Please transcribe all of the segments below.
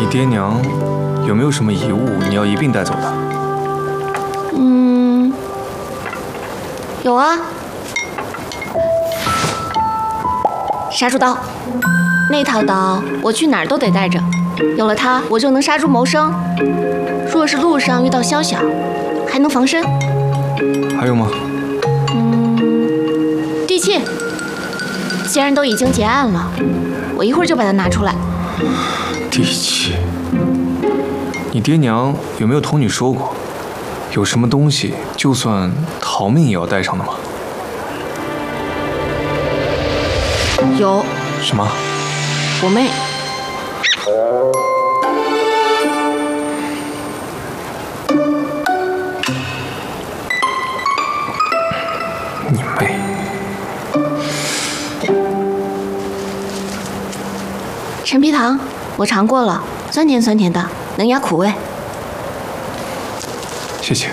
爹娘有没有什么遗物你要一并带走的？ 有啊，杀猪刀，那套刀我去哪儿都得带着，有了它我就能杀猪谋生。若是路上遇到宵小，还能防身。 还有吗？ 地契，既然都已经结案了，我一会儿就把它拿出来。 地契，你爹娘有没有同你说过，有什么东西就算逃命也要带上的吗？ 有。 什么？ 我妹。 你妹！ 陈皮糖，我尝过了，酸甜酸甜的，能压苦味。 谢谢。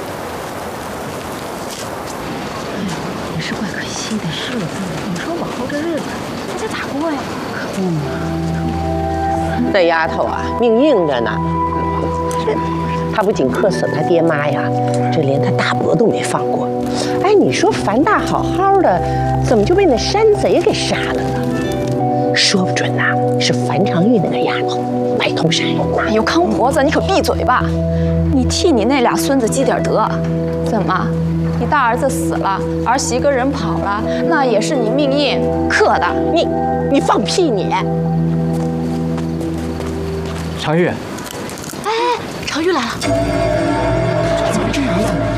也是怪可惜的日子，你说往后这日子，大家咋过呀？可不嘛。 那丫头啊，命硬着呢。她不仅克死了她爹妈呀，这连她大伯都没放过。哎，你说樊大好好的，怎么就被那山贼给杀了呢？说不准呐，是樊长玉那个丫头买通杀人呐。 哎呦，康婆子，你可闭嘴吧！你替你那俩孙子积点德，怎么？你大儿子死了，儿媳跟人跑了，那也是你命硬克的。 你放屁你！ 常玉， 哎，常玉来了，怎么这样子？